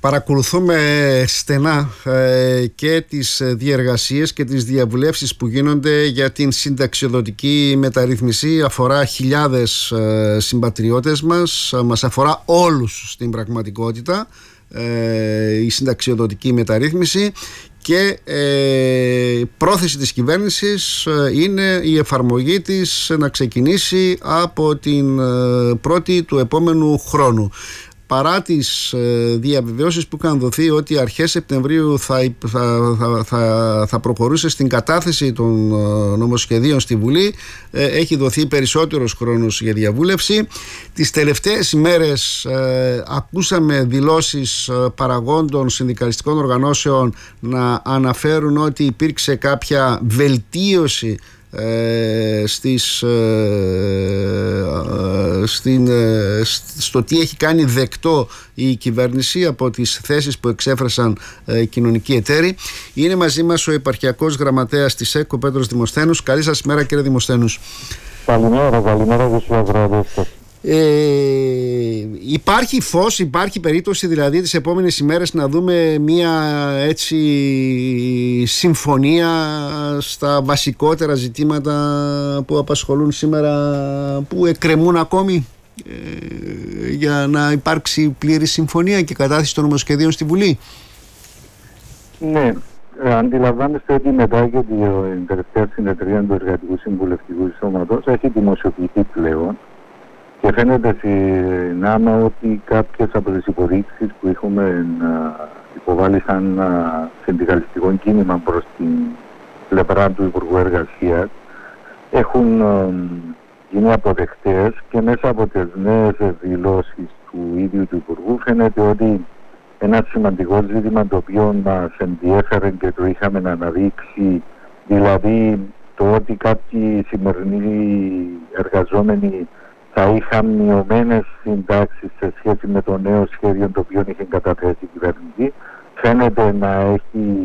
Παρακολουθούμε στενά και τις διεργασίες και τις διαβουλεύσεις που γίνονται για την συνταξιοδοτική μεταρρύθμιση. Αφορά χιλιάδες συμπατριώτες μας αφορά όλους στην πραγματικότητα η συνταξιοδοτική μεταρρύθμιση, και πρόθεση της κυβέρνησης είναι η εφαρμογή της να ξεκινήσει από την 1η του επόμενου χρόνου. Παρά τις διαβεβαιώσεις που είχαν δοθεί ότι αρχές Σεπτεμβρίου θα προχωρούσε στην κατάθεση των νομοσχεδίων στη Βουλή, έχει δοθεί περισσότερος χρόνος για διαβούλευση. Τις τελευταίες ημέρες ακούσαμε δηλώσεις παραγόντων συνδικαλιστικών οργανώσεων να αναφέρουν ότι υπήρξε κάποια βελτίωση στο τι έχει κάνει δεκτό η κυβέρνηση από τις θέσεις που εξέφρασαν κοινωνικοί εταίροι. Είναι μαζί μας ο επαρχιακός γραμματέας της ΕΚ, ο Πέτρος Δημοσθένους. Καλή σας μέρα, κύριε Δημοσθένους. Καλημέρα Υπάρχει φως, υπάρχει περίπτωση δηλαδή τις επόμενες ημέρες να δούμε μια έτσι συμφωνία στα βασικότερα ζητήματα που απασχολούν σήμερα, που εκκρεμούν ακόμη, για να υπάρξει πλήρη συμφωνία και κατάθεση των νομοσχεδίων στη Βουλή? Ναι, αντιλαμβάνεστε ότι μετά και την τελευταία συνεδρία του Εργατικού Συμβουλευτικού Σώματος έχει δημοσιοποιηθεί πλέον και φαίνεται συνάμα ότι κάποιες από τις υποδείξεις που έχουμε υποβάλει σαν συνδικαλιστικό κίνημα προς την πλευρά του Υπουργού Εργασίας έχουν γίνει αποδεκτές, και μέσα από τις νέες δηλώσεις του ίδιου του Υπουργού φαίνεται ότι ένα σημαντικό ζήτημα το οποίο μας ενδιέφερε και το είχαμε να αναδείξει, δηλαδή το ότι κάποιοι σημερινοί εργαζόμενοι θα είχαν μειωμένες συντάξεις σε σχέση με το νέο σχέδιο το οποίο είχε καταθέσει η κυβέρνηση, φαίνεται να έχει